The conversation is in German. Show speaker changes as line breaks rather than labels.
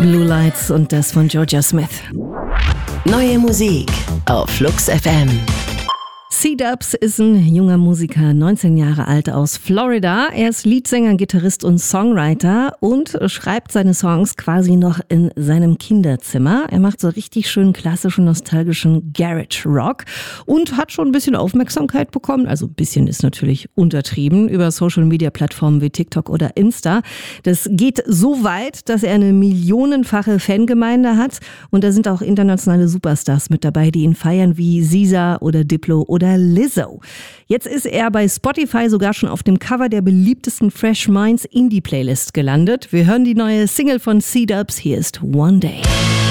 Blue Lights und das von Georgia Smith.
Neue Musik auf Flux FM.
C-Dubs ist ein junger Musiker, 19 Jahre alt, aus Florida. Er ist Leadsänger, Gitarrist und Songwriter und schreibt seine Songs quasi noch in seinem Kinderzimmer. Er macht so richtig schön klassischen, nostalgischen Garage Rock und hat schon ein bisschen Aufmerksamkeit bekommen. Also ein bisschen ist natürlich untertrieben über Social-Media-Plattformen wie TikTok oder Insta. Das geht so weit, dass er eine millionenfache Fangemeinde hat und da sind auch internationale Superstars mit dabei, die ihn feiern, wie SZA oder Diplo oder Lizzo. Jetzt ist er bei Spotify sogar schon auf dem Cover der beliebtesten Fresh Minds Indie Playlist gelandet. Wir hören die neue Single von C-Dubs. Hier ist One Day.